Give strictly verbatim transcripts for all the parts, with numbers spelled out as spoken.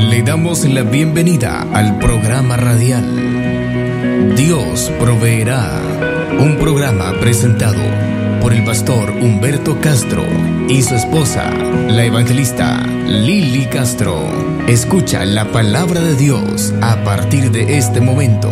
Le damos la bienvenida al programa radial Dios Proveerá, un programa presentado por el pastor Humberto Castro y su esposa, la evangelista Lili Castro. Escucha la palabra de Dios a partir de este momento.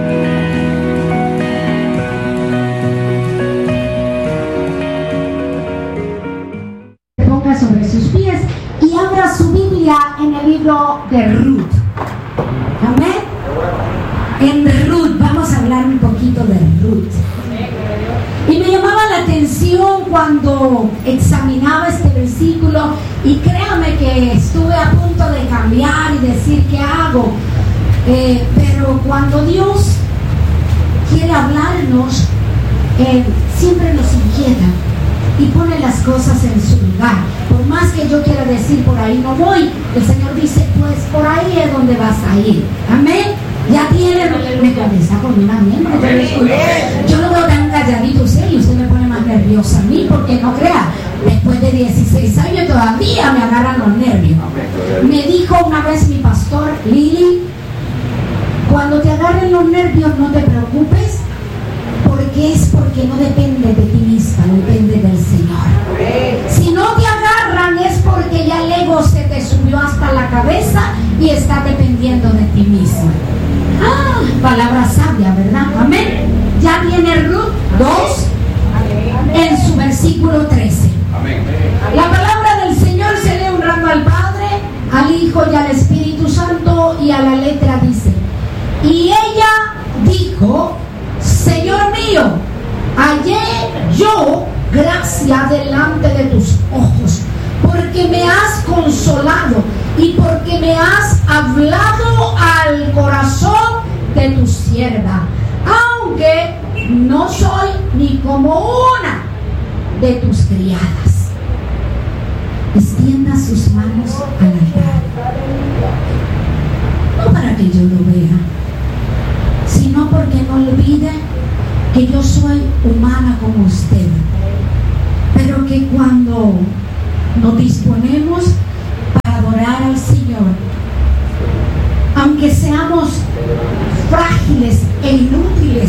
Ponga sobre sus pies y abra su Biblia en el libro de Ruth. Amén. En Ruth, vamos a hablar un poquito de Ruth. Y me llamaba la atención cuando examinaba este versículo, y créame que estuve a punto de cambiar y decir qué hago, eh, pero cuando Dios quiere hablarnos, eh, siempre nos inquieta y pone las cosas en su lugar. Por más que yo quiera decir por ahí no voy, el Señor dice pues por ahí es donde vas a ir. Amén. Ya tiene, me comienza con una miembro. Yo lo veo tan calladito usted y usted me pone más nerviosa a mí, porque no crea, después de dieciséis años todavía me agarran los nervios. Me dijo una vez mi pastor, Lili, cuando te agarren los nervios no te preocupes, porque es porque no depende de ti misma, depende del Señor. Si no te agarran es porque ya el ego se te subió hasta la cabeza y está dependiendo de ti misma. Ah, palabra sabia, ¿verdad? Amén. Ya viene Ruth dos en su versículo trece. La palabra del Señor se lee honrando al Padre, al Hijo y al Espíritu Santo, y a la letra dice: y ella dijo, Señor mío, hallé yo gracia delante de tus ojos, porque me has consolado y porque me has hablado al corazón de tu sierva, aunque no soy ni como una de tus criadas. Extienda sus manos al altar, no para que yo lo vea, sino porque no olvide que yo soy humana como usted, pero que cuando nos disponemos para adorar al Señor, aunque seamos frágiles e inútiles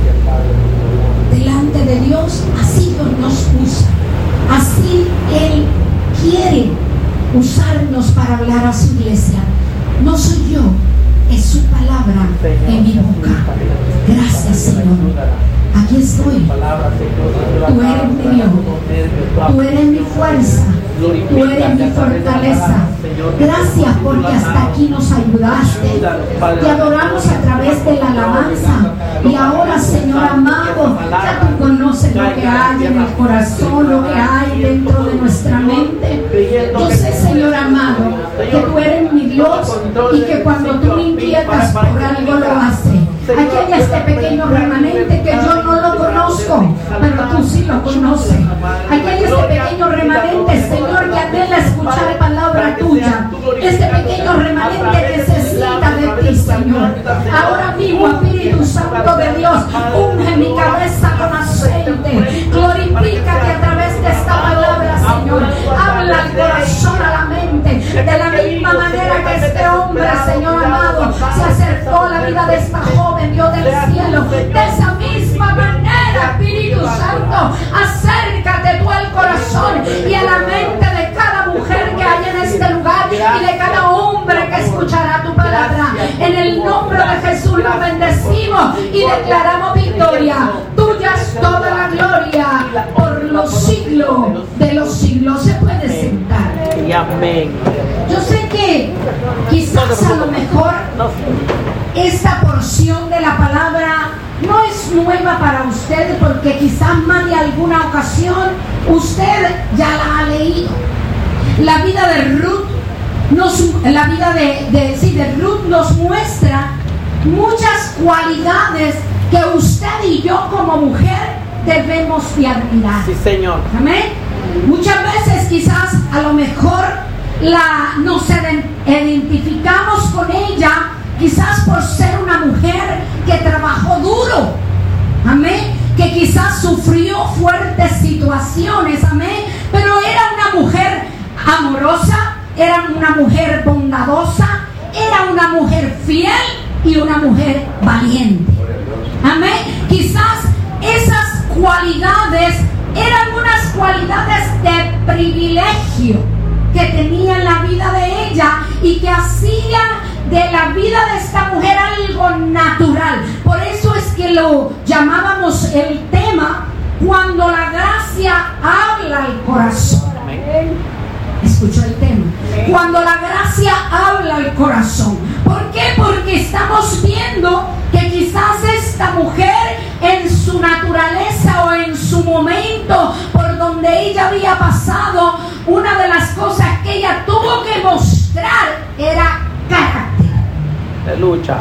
delante de Dios, así Dios nos usa, así Él quiere usarnos para hablar a su iglesia. No soy yo, es su palabra en mi boca. Gracias, Señor. Aquí estoy. Tú eres mi Dios. Tú eres mi fuerza. Tú eres mi fortaleza. Gracias porque hasta aquí nos ayudaste. Te adoramos a través de la alabanza. Y ahora, Señor amado, ya tú conoces lo que hay en el corazón, lo que hay dentro de nuestra mente. Yo sé, Señor amado, que tú eres mi Dios y que cuando tú me inquietas por algo lo haces. Aquí hay este pequeño remanente que yo no lo conozco, pero tú sí lo conoces. Aquí hay este pequeño remanente, Señor, que anhela escuchar palabra tuya. Este pequeño remanente necesita de ti, Señor. Ahora mismo, Espíritu Santo de Dios, unge mi cabeza con aceite. Glorifícate a través de esta palabra, Señor. Habla al corazón, a la mente, de la misma manera que este hombre, Señor amado, se acercó a la vida de esta joven, Dios del cielo. De esa misma manera, Espíritu Santo, acércate tú al corazón y a la mente de cada mujer que hay en este lugar y de cada hombre que escuchará tu palabra. En el nombre de Jesús lo bendecimos y declaramos victoria. Tuya es toda la gloria por los siglos de los siglos. Se puede sentar. Amén. Yo sé que quizás a lo mejor esta porción de la palabra no es nueva para usted, porque quizás más de alguna ocasión usted ya la ha leído. La vida de Ruth nos, la vida de, de, sí, de Ruth nos muestra muchas cualidades que usted y yo como mujer debemos de admirar. Sí, Señor. Amén. Muchas veces quizás a lo mejor la, nos identificamos con ella, quizás por ser una mujer que trabajó duro, amén, que quizás sufrió fuertes situaciones, amén, pero era una mujer amorosa, era una mujer bondadosa, era una mujer fiel y una mujer valiente. Amén. Quizás esas cualidades eran unas cualidades de privilegio que tenía en la vida de ella y que hacían de la vida de esta mujer algo natural. Por eso es que lo llamábamos el tema cuando la gracia habla al corazón. Escuchó el tema. Cuando la gracia habla al corazón. ¿Por qué? Porque estamos viendo que quizás esta mujer en su naturaleza o en su momento por donde ella había pasado, una de las cosas que ella tuvo que mostrar era carácter. De lucha.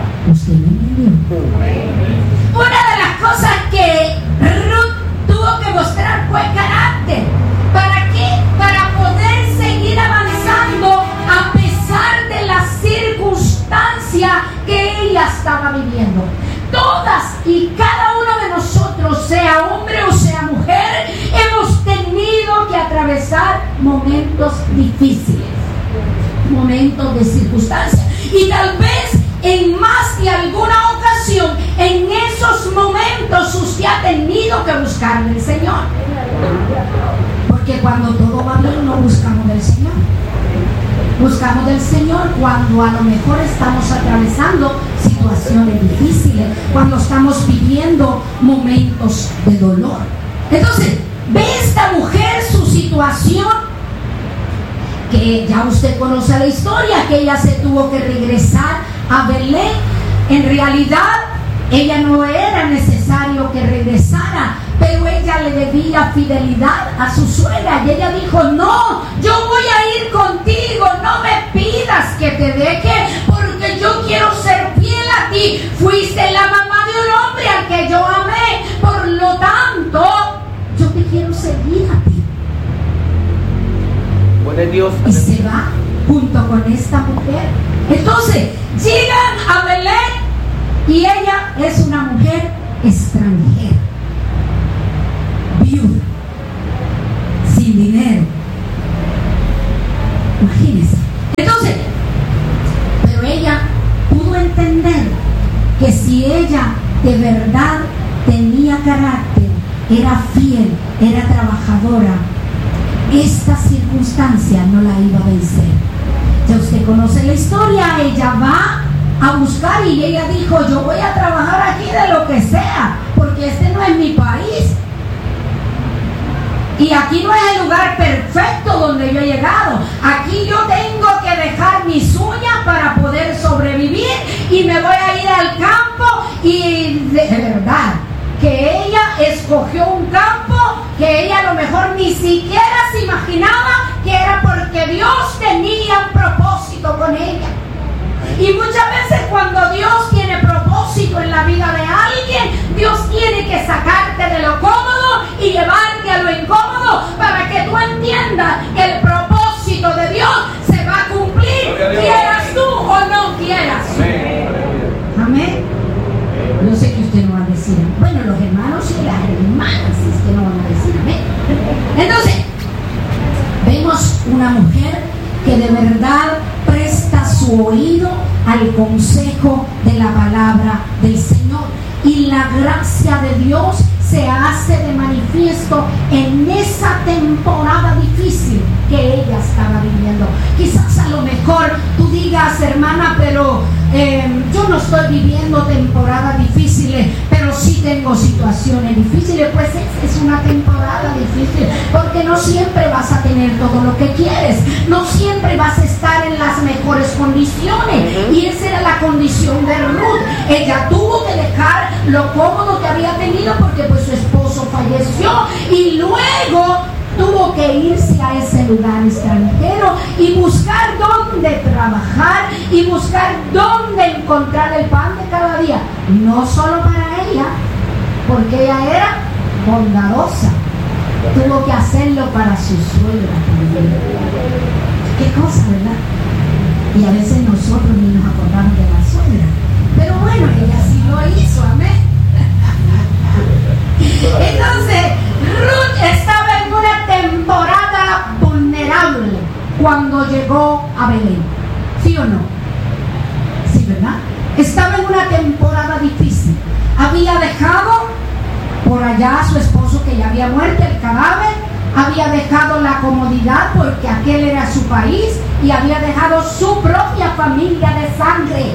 Una de las cosas que Ruth tuvo que mostrar fue carácter. ¿Para qué? Para poder seguir avanzando a pesar de la circunstancia que ella estaba viviendo. Todas y cada uno de nosotros, sea hombre o sea mujer, hemos tenido que atravesar momentos difíciles, momentos de circunstancia. Y tal vez en más de alguna ocasión, en esos momentos usted ha tenido que buscar del Señor. Porque cuando todo va bien no buscamos del Señor. Buscamos del Señor cuando a lo mejor estamos atravesando situaciones difíciles, cuando estamos viviendo momentos de dolor. Entonces, ve esta mujer su situación, que ya usted conoce la historia, que ella se tuvo que regresar a Belén. En realidad, ella no era necesario que regresara, pero ella le debía fidelidad a su suegra y ella dijo: no, yo voy a ir contigo, no me pidas que te deje, porque yo quiero ser fiel a ti. Fuiste la mamá de un hombre al que yo amé, por lo tanto yo te quiero seguir a ti. Buen Dios. Y se va junto con esta mujer. Entonces llegan a Belén y ella es una mujer extranjera, viuda, sin dinero. Imagínense. Entonces, pero ella pudo entender que si ella de verdad tenía carácter, era fiel, era trabajadora, esta circunstancia no la iba a vencer. Ya usted conoce la historia. Ella va a buscar y ella dijo: yo voy a trabajar aquí de lo que sea, porque este no es mi país y aquí no es el lugar perfecto donde yo he llegado. Aquí yo tengo que dejar mis uñas para poder sobrevivir y me voy a ir al campo. Y de verdad que ella escogió un campo que ella a lo mejor ni siquiera se imaginaba que era porque Dios tenía un propósito con ella. Y muchas veces cuando Dios tiene propósito en la vida de alguien, Dios tiene que sacarte de lo cómodo y llevarte a lo incómodo para que tú entiendas que el propósito de Dios se va a cumplir, quieras tú o no quieras. Amén. No sé qué usted no va a decir. Bueno, los hermanos y las hermanas es que no van a decir amén. Entonces, vemos una mujer que de verdad presta su oído al consejo de la palabra del Señor, y la gracia de Dios se hace de manifiesto en esa temporada difícil que ella estaba viviendo. Quizás a lo mejor tú digas: hermana, pero eh, yo no estoy viviendo temporadas difíciles, pero sí tengo situaciones difíciles. Pues es, es una temporada difícil, porque no siempre vas a tener todo lo que quieres, no siempre vas a estar en las mejores condiciones, y esa era la condición de Ruth. Ella tuvo que dejar lo cómodo que había tenido, porque pues su esposo falleció, y luego tuvo que irse a ese lugar extranjero y buscar dónde trabajar y buscar dónde encontrar el pan de cada día, no solo para ella, porque ella era bondadosa, tuvo que hacerlo para su suegra también. Qué cosa, ¿verdad? Y a veces nosotros ni nos acordamos de la suegra, pero bueno, ella sí lo hizo. Amén. Entonces Ruth estaba en una temporada vulnerable cuando llegó a Belén, ¿sí o no? estaba en una temporada difícil. Había dejado por allá a su esposo que ya había muerto, el cadáver, había dejado la comodidad porque aquel era su país y había dejado su propia familia de sangre.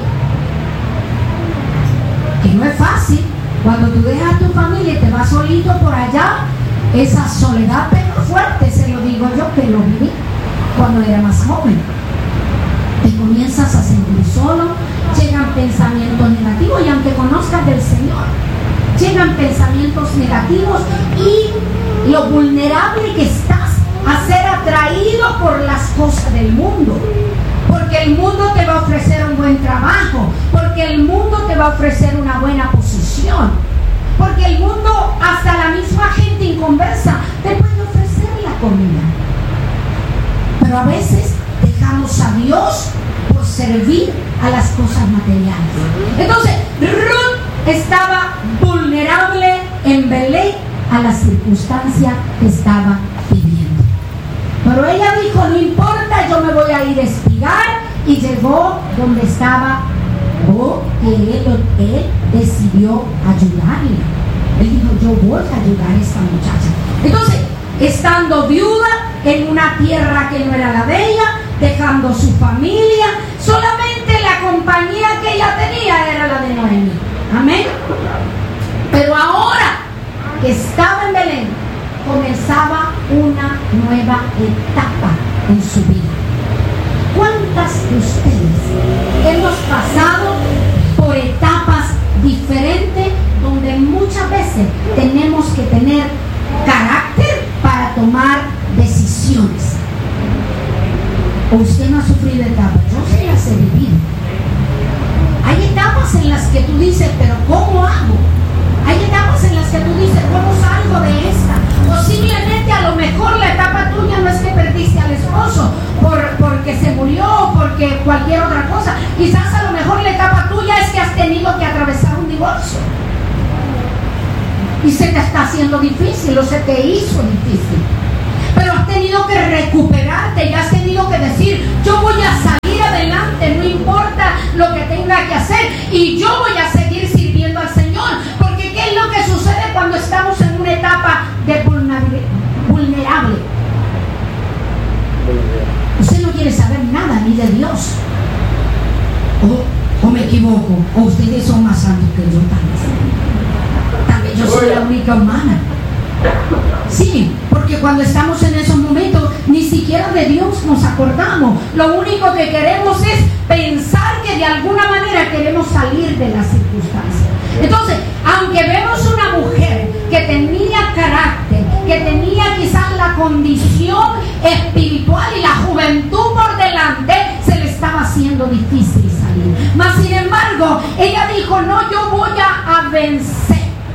Que no es fácil. Cuando tú dejas tu familia y te vas solito por allá, esa soledad pega fuerte, se lo digo yo que lo viví cuando era más joven. Te comienzas a sentir solo, llegan pensamientos negativos y aunque conozcas del Señor, llegan pensamientos negativos y lo vulnerable que estás a ser atraído por las cosas del mundo. Porque el mundo te va a ofrecer un buen trabajo, porque el mundo te va a ofrecer una buena posición, porque el mundo, hasta la misma gente inconversa, te puede ofrecer la comida. Pero a veces dejamos a Dios por servir a las cosas materiales. Entonces, Ruth estaba vulnerable en Belén a la circunstancia que estaba viviendo. Pero ella dijo, no importa, yo me voy a ir a espigar, y llegó donde estaba, o que él, él decidió ayudarle. Él dijo, yo voy a ayudar a esta muchacha. Entonces, estando viuda en una tierra que no era la de ella, dejando su familia, solamente la compañía que ella tenía era la de Noemí. Amén. Pero ahora que estaba en Belén, comenzaba una nueva etapa en su vida. ¿Cuántas de ustedes hemos pasado por etapas diferentes donde muchas veces tenemos que tener carácter para tomar decisiones? ¿O usted no ha sufrido etapas? Yo sí las he vivido. Hay etapas en las que tú dices, pero ¿cómo hago? Hay etapas en las que tú dices, ¿cómo salgo de esta? Posiblemente a lo mejor la etapa tuya no es que perdiste al esposo por, porque se murió o porque cualquier otra cosa. Quizás a lo mejor la etapa tuya es que has tenido que atravesar un divorcio. Y se te está haciendo difícil o se te hizo difícil. Pero has tenido que recuperarte y has tenido que decir, yo voy a salir adelante, no importa lo que tenga que hacer. Y yo voy a seguir sirviendo al Señor. Porque ¿qué es lo que sucede cuando estamos en una etapa de vulnerable? Usted no quiere saber nada ni de Dios. O, o me equivoco, o ustedes son más santos que yo, tal vez. Tal vez yo soy la única humana. Sí, porque cuando estamos en esos momentos ni siquiera de Dios nos acordamos. Lo único que queremos es pensar que de alguna manera queremos salir de las circunstancias. Entonces, aunque vemos una mujer que tenía carácter, que tenía quizás la condición espiritual y la juventud por delante, se le estaba haciendo difícil salir. Mas sin embargo, ella dijo, no, yo voy a, a vencer.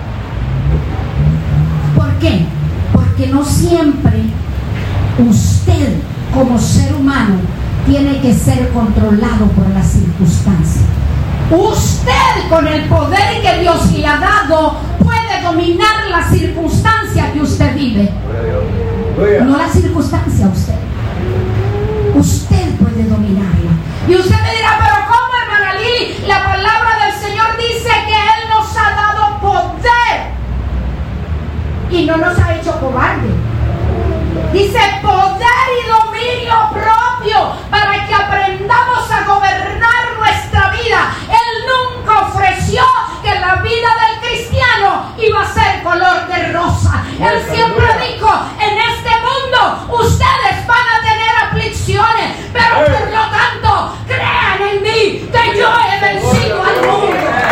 ¿Por qué? Porque no siempre usted como ser humano tiene que ser controlado por las circunstancias. Usted, con el poder que Dios le ha dado, puede dominar la circunstancia que usted vive. No la circunstancia, usted. Usted puede dominarla. Y usted me dirá, pero ¿cómo, hermana Lili? La palabra del Señor dice que Él nos ha dado poder y no nos ha hecho cobarde. Dice poder y dominio propio para que aprendamos a gobernar nuestra vida. Él nunca ofreció que la vida del cristiano iba a ser color de rosa. Él siempre dijo, en este mundo ustedes van a tener aflicciones, pero por lo tanto crean en mí que yo he vencido al mundo.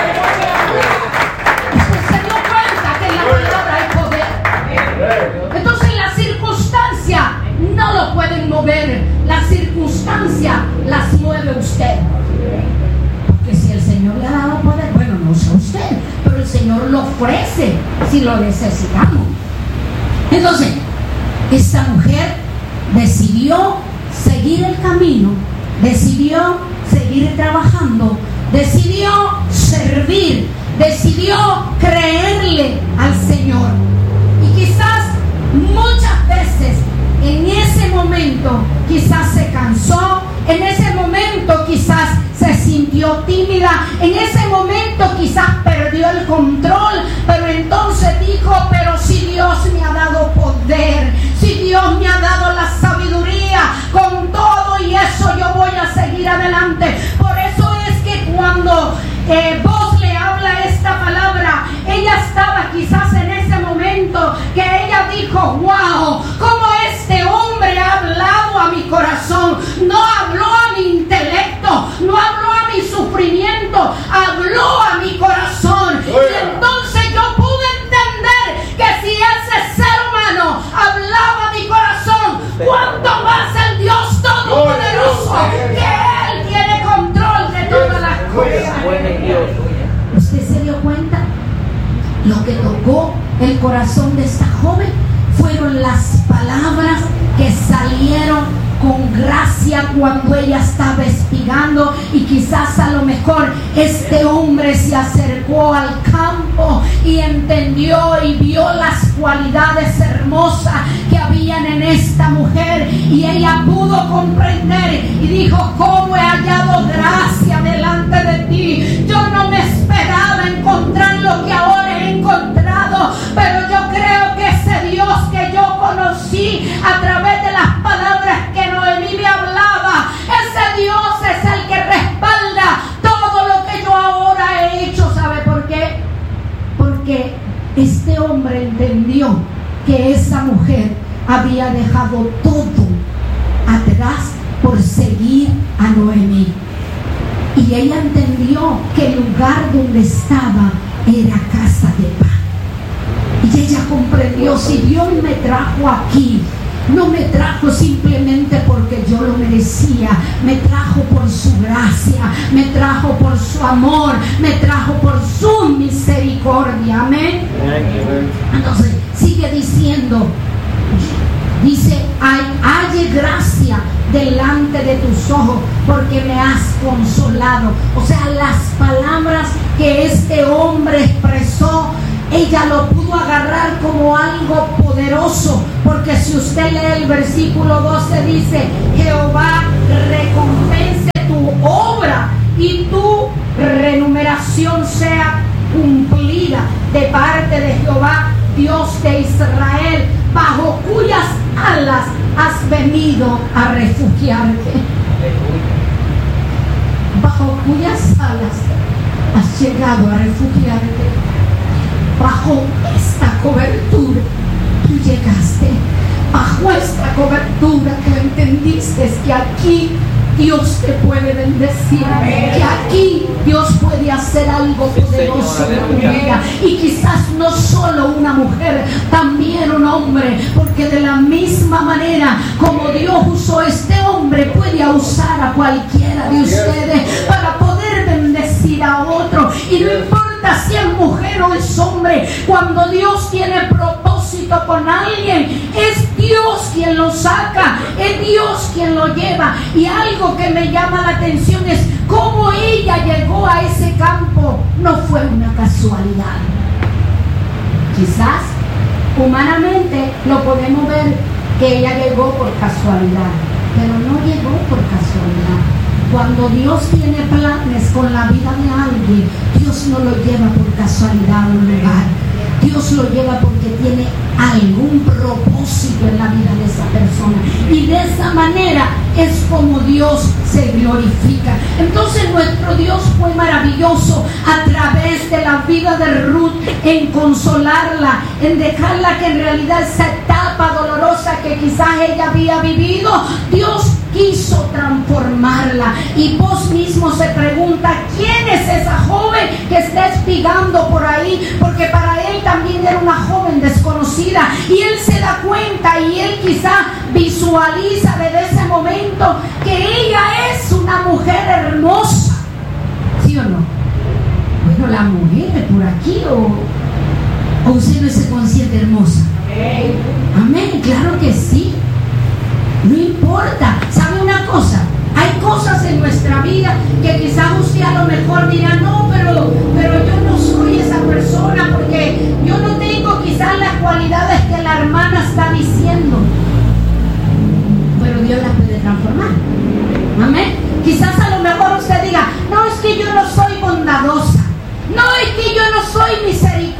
Usted se dio cuenta que en la palabra hay poder. Entonces la circunstancia no lo pueden mover, la circunstancia las mueve usted. Porque si el Señor le ha dado poder, bueno, no sea usted, pero el Señor lo ofrece si lo necesitamos. Entonces, esta mujer decidió seguir el camino, decidió seguir trabajando, decidió servir, decidió creerle al Señor. Y quizás muchas veces en ese momento quizás se cansó, en ese momento quizás se sintió tímida, En ese momento quizás perdió el control, pero entonces dijo, pero si Dios me ha dado poder, si Dios me ha dado la sabiduría, con todo y eso yo voy a seguir adelante. Por eso es que cuando eh, vos le habla esta palabra, ella estaba quizás en ese momento que ella dijo, wow, cómo este hombre ha hablado a mi corazón, no habló a mi intelecto, no habló a mi sufrimiento, habló a mi corazón. Y entonces yo pude entender que si ese ser humano hablaba a mi corazón, cuánto más el Dios Todopoderoso, que Él tiene control de todas las cosas. ¿Usted se dio cuenta? Lo que tocó el corazón de esta joven fueron las palabras que salieron con gracia cuando ella estaba espigando, y quizás a lo mejor este hombre se acercó al campo y entendió y vio las cualidades hermosas que habían en esta mujer, y ella pudo comprender y dijo, cómo he hallado gracia delante de ti. Yo no me esperaba encontrar lo que ahora he encontrado, pero yo creo que ese Dios que yo conocí a través de las palabras que Noemí me hablaba, ese Dios es el que respalda todo lo que yo ahora he hecho. ¿Sabe por qué? Porque este hombre entendió que esa mujer había dejado todo atrás por seguir a Noemí, y ella entendió que el lugar donde estaba era casa de pan. Y ella comprendió, si Dios me trajo aquí, no me trajo simplemente porque yo lo merecía, me trajo por su gracia, me trajo por su amor, me trajo por su misericordia. Amén. Entonces sigue diciendo, dice, halle gracia delante de tus ojos porque me has consolado. O sea, las palabras que este hombre expresó, ella lo pudo agarrar como algo poderoso, porque si usted lee el versículo doce, dice, Jehová recompense tu obra y tu remuneración sea cumplida de parte de Jehová, Dios de Israel, bajo cuyas alas has venido a refugiarte. Bajo cuyas alas has llegado a refugiarte. Bajo esta cobertura tú llegaste. Bajo esta cobertura tú entendiste que aquí Dios te puede bendecir, que aquí Dios puede hacer algo poderoso en tu vida. Y quizás no solo una mujer, también un hombre, porque de la misma manera como Dios usó a este hombre, puede usar a cualquiera de ustedes para poder bendecir a otro. Y no importa si es mujer o es hombre, cuando Dios tiene propósito con alguien, es Dios quien lo saca, es Dios quien lo lleva. Y algo que me llama la atención es cómo ella llegó a ese campo. No fue una casualidad. Quizás humanamente lo podemos ver que ella llegó por casualidad, pero no llegó por casualidad. Cuando Dios tiene planes con la vida de alguien, Dios no lo lleva por casualidad a un lugar. Dios lo lleva porque tiene algún propósito en la vida de esa persona, y de esa manera es como Dios se glorifica. Entonces nuestro Dios fue maravilloso a través de la vida de Ruth, en consolarla, en dejarla que en realidad esa etapa dolorosa que quizás ella había vivido, Dios quiso transformarla. Y vos mismo se pregunta, ¿quién es esa joven que está espigando por ahí? Porque para él también era una joven desconocida, y él se da cuenta, y él quizá visualiza desde ese momento que ella es una mujer hermosa. ¿Sí o no? Bueno, la mujer por aquí, o, o usted no se consiente hermosa. Amén, claro que sí. No importa. ¿Sabe una cosa? Hay cosas en nuestra vida que quizás usted a lo mejor dirá, no, pero, pero yo no soy esa persona porque yo no tengo quizás las cualidades que la hermana está diciendo. Pero Dios las puede transformar. Amén. Quizás a lo mejor usted diga, no, es que yo no soy bondadosa.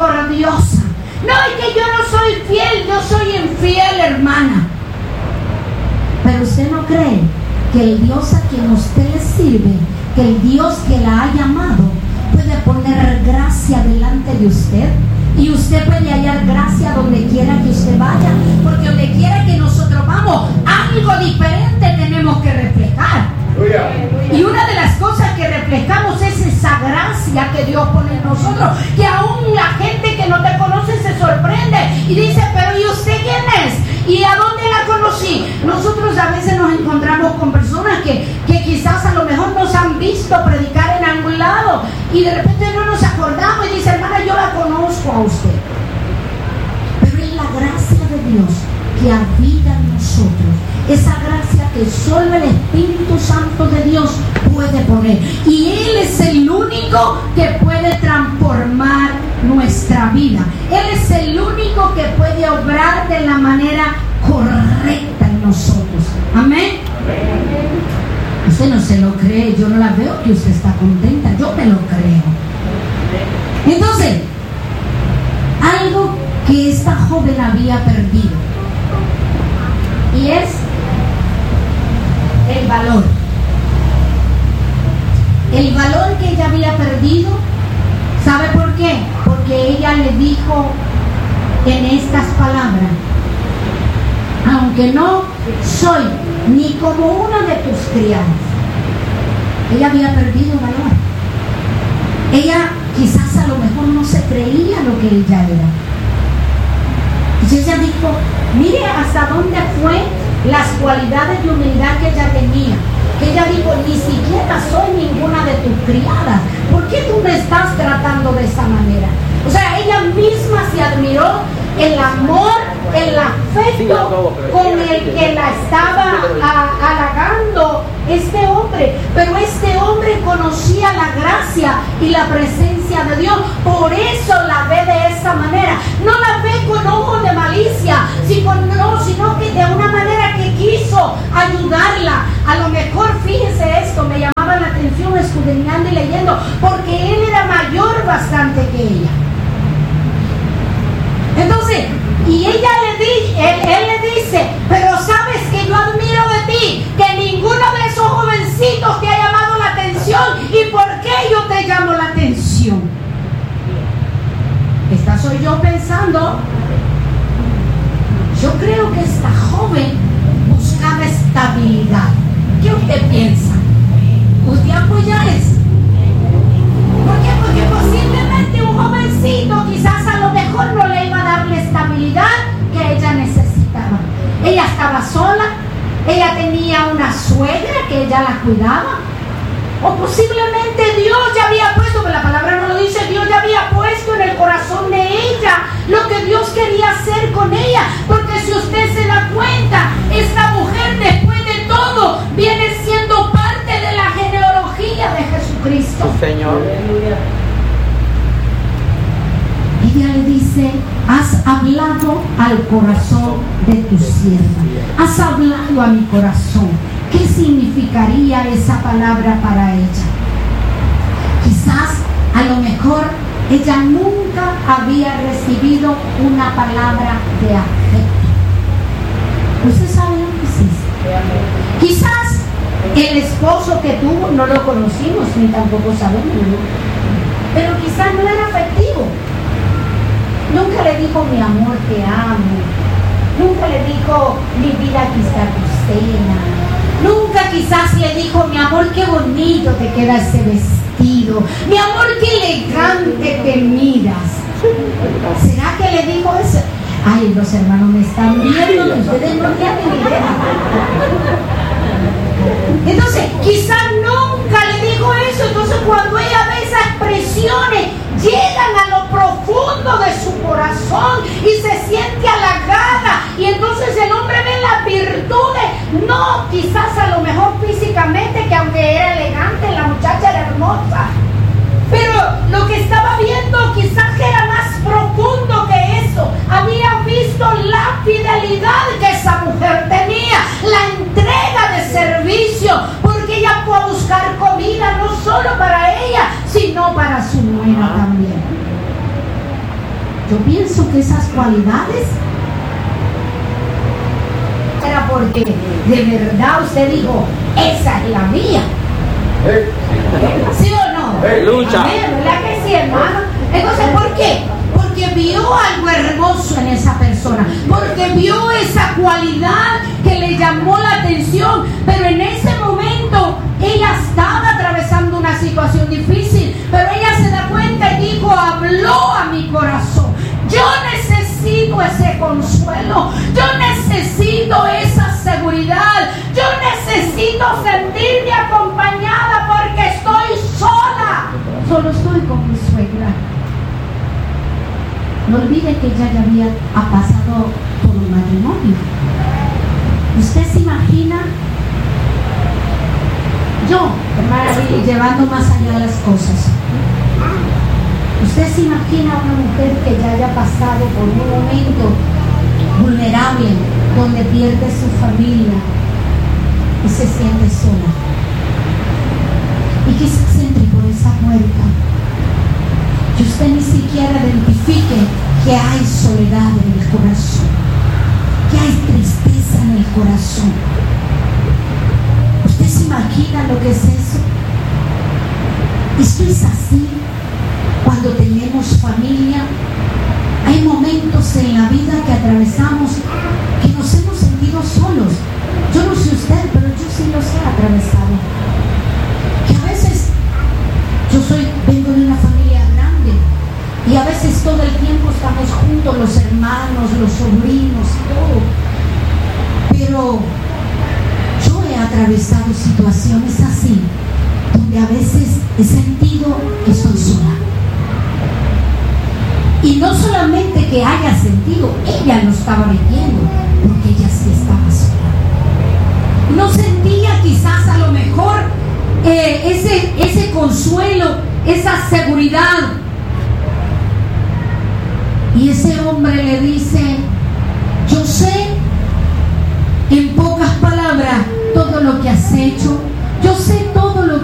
misericordiosa. No, es que yo no soy fiel, yo soy infiel, hermana. Pero usted no cree que el Dios a quien usted le sirve, que el Dios que la ha llamado, puede poner gracia delante de usted. Y usted puede hallar gracia donde quiera que usted vaya, porque donde quiera que nosotros vamos, algo diferente tenemos que reflejar. Y una de las cosas que reflejamos es esa gracia que Dios pone en nosotros, que aún la gente que no te conoce se sorprende y dice, pero ¿y usted quién es? ¿Y a dónde la conocí? Nosotros a veces nos encontramos con personas que, que quizás a lo mejor nos han visto predicar en algún lado y de repente no nos acordamos y dice, hermana, yo la conozco a usted. Pero es la gracia de Dios que habita en nosotros, esa gracia que solo el Espíritu Santo de Dios puede poner, y Él es el único que puede transformar nuestra vida. Él es el único que puede obrar de la manera correcta en nosotros. Amén. Usted no se lo cree, yo no la veo que usted está contenta, yo me lo creo. Entonces, algo que esta joven había perdido, y es el valor. El valor que ella había perdido, ¿sabe por qué? Porque ella le dijo en estas palabras, aunque no soy ni como una de tus criadas. Ella había perdido valor. Ella quizás a lo mejor no se creía lo que ella era. Y ella dijo, mire hasta dónde fue las cualidades de humildad que ella tenía. Que ella dijo, ni siquiera soy ninguna de tus criadas. ¿Por qué tú me estás tratando de esa manera? O sea, ella misma se admiró el amor, el afecto con el que la estaba a, halagando este hombre. Pero este hombre conocía la gracia y la presencia de Dios, por eso la ve de esa manera. No la ve con ojos de malicia, sino, no, sino que de una manera que quiso ayudarla. A lo mejor, fíjese esto, me llamaba la atención escudriñando y leyendo, porque él era mayor bastante que ella. Entonces, y ella le dice, él, él le dice, pero sabes que yo admiro de ti, que ninguno de esos jovencitos te ha llamado la atención. ¿Y por qué yo te llamo la atención? Esta soy yo pensando. Yo creo que esta joven buscaba estabilidad. ¿Qué usted piensa? ¿Usted apoya eso? ¿Por qué? Porque posiblemente un jovencito quizás a lo mejor no le iba a dar la estabilidad que ella necesitaba. Ella estaba sola, ella tenía una suegra que ella la cuidaba, o posiblemente Dios ya había puesto, pero la palabra no lo dice, Dios ya había puesto en el corazón de ella lo que Dios quería hacer con ella. Porque si usted se da cuenta, esta mujer después de todo viene siendo parte de la genealogía de Jesucristo. Sí, Señor. Ella le dice, has hablado al corazón de tu sierva, has hablado a mi corazón. ¿Qué significaría esa palabra para ella? Quizás, a lo mejor, ella nunca había recibido una palabra de afecto. ¿Usted sabe lo que es eso? Quizás el esposo que tuvo no lo conocimos, ni tampoco sabemos, ¿no? Pero quizás no era afectivo. Nunca le dijo, mi amor, te amo. Nunca le dijo, mi vida, aquí está tu cena. Nunca quizás le dijo, mi amor, qué bonito te queda ese vestido. Mi amor, qué elegante te miras. ¿Será que le dijo eso? Ay, los hermanos me están viendo, ustedes no tienen idea. Entonces, quizás nunca le dijo eso. Entonces, cuando ella ve esas expresiones, llegan a lo profundo de su corazón y se siente halagada. Y entonces el hombre ve las virtudes, no quizás a lo mejor físicamente, que aunque era elegante, la muchacha era hermosa, pero lo que estaba viendo quizás era más profundo que eso. Había visto la fidelidad que esa mujer tenía, la entrega de servicio, porque ella pienso que esas cualidades era porque de verdad usted dijo, esa es la mía. ¿Sí o no? Hey, lucha. Amén, ¿verdad que sí, hermano? Entonces, ¿por qué? Porque vio algo hermoso en esa persona, porque vio esa cualidad que le llamó la atención, pero en ese momento ella estaba atravesando una situación difícil, pero ella se da cuenta y dijo, habló a mi corazón, yo necesito ese consuelo, yo necesito esa seguridad, yo necesito sentirme acompañada porque estoy sola, solo estoy con mi suegra. No olvide que ella ya había ha pasado por un matrimonio. ¿Usted se imagina? Yo, hermana, llevando más allá las cosas. ¿Usted se imagina una mujer que ya haya pasado por un momento vulnerable, donde pierde su familia y se siente sola? Y quizás entre por esa puerta y usted ni siquiera identifique que hay soledad en el corazón, que hay tristeza en el corazón. ¿Usted se imagina lo que es eso? Esto es así cuando tenemos familia. Hay momentos en la vida que atravesamos que nos hemos sentido solos. Yo no sé usted, pero yo sí los he atravesado. Que a veces yo soy, vengo de una familia grande y a veces todo el tiempo estamos juntos, los hermanos, los sobrinos, todo. Pero yo he atravesado situaciones así, donde a veces he sentido que estoy sola. Y no solamente que haya sentido, ella lo estaba viviendo, porque ella sí estaba sola. No sentía quizás a lo mejor eh, ese, ese consuelo, esa seguridad. Y ese hombre le dice,